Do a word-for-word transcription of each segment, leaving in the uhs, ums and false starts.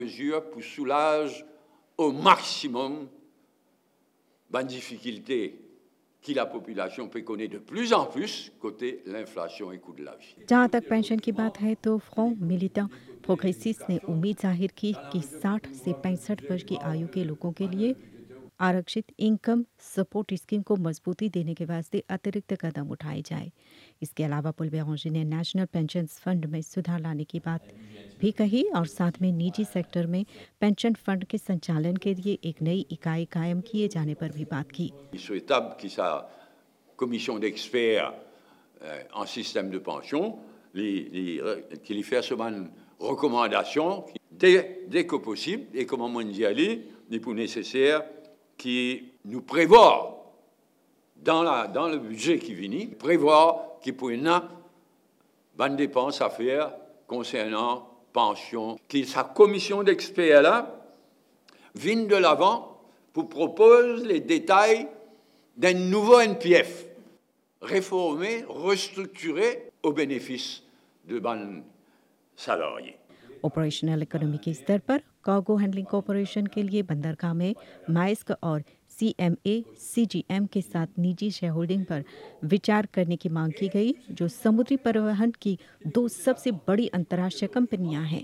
mesures pour soulager au maximum les difficultés कि la population peut connaître de plus en plus côté l'inflation et coût de la vie. जहाँ तक pension की बात है तो front militant प्रोग्रेसिस्ट ने उम्मीद जाहिर की कि साठ से पैंसठ वर्ष की आयु के लोगों के लिए आरक्षित इनकम सपोर्ट स्कीम को मजबूती देने के वास्ते अतिरिक्त कदम उठाए जाए। इसके अलावा पुल बेरांजी ने नेशनल पेंशन फंड में सुधार लाने की बात भी कही और साथ में निजी सेक्टर में पेंशन फंड के संचालन के लिए एक नई इकाई कायम किए जाने पर भी बात की। souhaitable que sa commission d'experts euh, en système de pension les, les, qui lui fait une recommandation dès, dès que possible et comment mondialer les plus nécessaires qui nous prévoit dans, la, dans le budget qui vient, prévoir qu'il peut y avoir des dépenses à faire concernant pension, que sa commission d'experts là vienne de l'avant pour proposer les détails d'un nouveau N P F, réformé, restructuré au bénéfice de ban salariés. Operational economy के स्तर पर cargo handling corporation के लिए बंदरगाह में माइस्क और CMA CGM के साथ निजी शेयर होल्डिंग पर विचार करने की मांग की गई, जो समुद्री परिवहन की दो सबसे बड़ी अंतर्राष्ट्रीय कंपनियां हैं।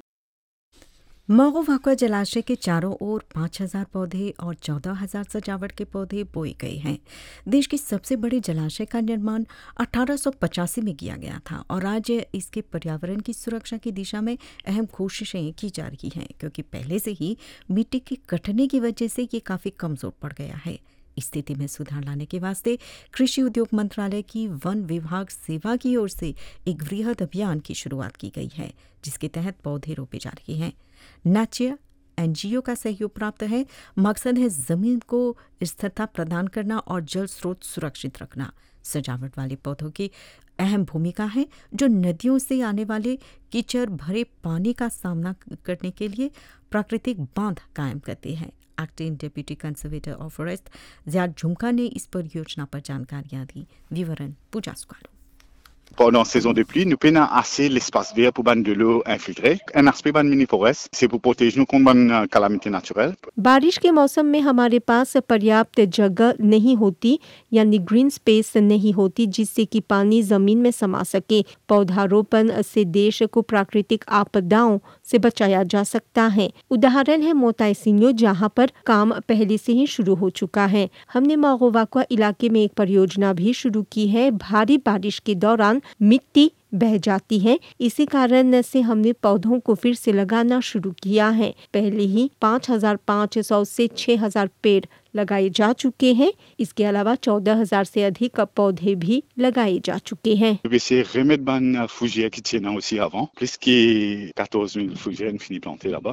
मोगो वाकवा जलाशय के चारों ओर पाँच हजार पौधे और चौदह हजार सजावट के पौधे बोए गए हैं। देश के सबसे बड़े जलाशय का निर्माण अठारह सौ पचासी में किया गया था और आज इसके पर्यावरण की सुरक्षा की दिशा में अहम कोशिशें की जा रही हैं, क्योंकि पहले से ही मिट्टी के कटने की वजह से ये काफ़ी कमज़ोर पड़ गया है। स्थिति में सुधार लाने के वास्ते कृषि उद्योग मंत्रालय की वन विभाग सेवा की ओर से एक वृहद अभियान की शुरुआत की गई है, जिसके तहत पौधे रोपे जा रहे हैं। नाचिया एनजीओ का सहयोग प्राप्त है। मकसद है जमीन को स्थिरता प्रदान करना और जल स्रोत सुरक्षित रखना। सजावट वाले पौधों की अहम भूमिका है, जो नदियों से आने वाले कीचड़ भरे पानी का सामना करने के लिए प्राकृतिक बांध कायम करते हैं। Acting deputy conservator of forest Ziyad झुमका ने इस परियोजना पर जानकारियां दी। विवरण पूजा Sukalo. Pendant la saison de pluie, nous peinons assez l'espace vert pour ban de l'eau infiltrée. Un aspect ban mini forest, c'est pour protéger nous contre ban calamité naturelle. बारिश के मौसम में हमारे पास पर्याप्त जगह नहीं होती, यानी ग्रीन स्पेस नहीं होती, जिससे कि पानी जमीन में समा सके। पौधारोपण से देश को प्राकृतिक आपदाओं से बचाया जा सकता है। उदाहरण है मोताइसिन्यो, जहां पर काम पहले से ही शुरू हो चुका है। हमने मोगो वाकवा इलाके में एक परियोजना भी शुरू की है। भारी बारिश के दौरान मिट्टी बह जाती है, इसी कारण से हमने पौधों को फिर से लगाना शुरू किया है। पहले ही पाँच हजार पाँच सौ से छह हजार पेड़ लगाए जा चुके हैं। इसके अलावा चौदह हजार से अधिक पौधे भी लगाए जा चुके हैं। C'est remettre ban fougères qui tiennent aussi avant, plus que quatorze mille fougères fini plantées là-bas.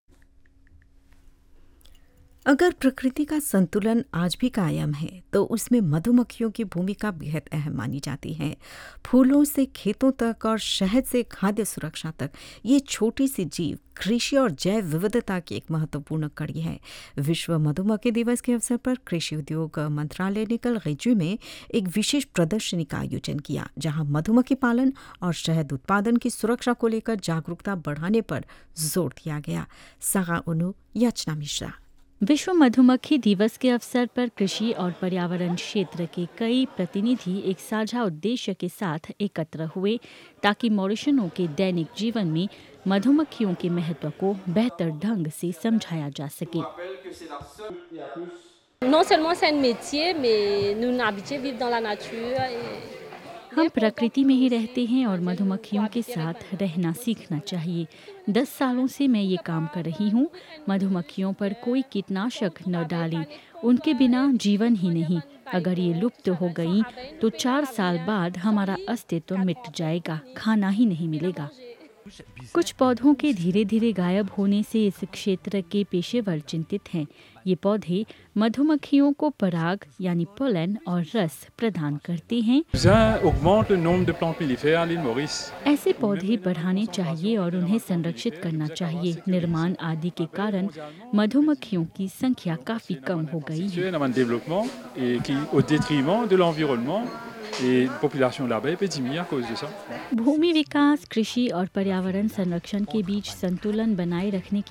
अगर प्रकृति का संतुलन आज भी कायम है तो उसमें मधुमक्खियों की भूमिका बेहद अहम मानी जाती है। फूलों से खेतों तक और शहद से खाद्य सुरक्षा तक ये छोटी सी जीव कृषि और जैव विविधता की एक महत्वपूर्ण कड़ी है। विश्व मधुमक्खी दिवस के अवसर पर कृषि उद्योग मंत्रालय ने कल गैजू में एक विशेष प्रदर्शनी का आयोजन किया, जहां मधुमक्खी पालन और शहद उत्पादन की सुरक्षा को लेकर जागरूकता बढ़ाने पर जोर दिया गया। सागा उनु, याचना मिश्रा। विश्व मधुमक्खी दिवस के अवसर पर कृषि और पर्यावरण क्षेत्र के कई प्रतिनिधि एक साझा उद्देश्य के साथ एकत्र हुए, ताकि मॉरिशनों के दैनिक जीवन में मधुमक्खियों के महत्व को बेहतर ढंग से समझाया जा सके। Non seulement c'est un métier, mais nous sommes habitués à vivre dans la nature. हम प्रकृति में ही रहते हैं और मधुमक्खियों के साथ रहना सीखना चाहिए। दस सालों से मैं ये काम कर रही हूँ। मधुमक्खियों पर कोई कीटनाशक न डालें, उनके बिना जीवन ही नहीं। अगर ये लुप्त हो गई तो चार साल बाद हमारा अस्तित्व मिट जाएगा, खाना ही नहीं मिलेगा। कुछ पौधों के धीरे धीरे गायब होने से इस क्षेत्र के पेशेवर चिंतित हैं। ये पौधे मधुमक्खियों को पराग यानी पोलन और रस प्रदान करते हैं। ऐसे पौधे बढ़ाने चाहिए और उन्हें संरक्षित करना चाहिए। निर्माण आदि के कारण मधुमक्खियों की संख्या काफी कम हो गई है। भूमि विकास, कृषि और पर्यावरण संरक्षण के बीच संतुलन बनाए रखने की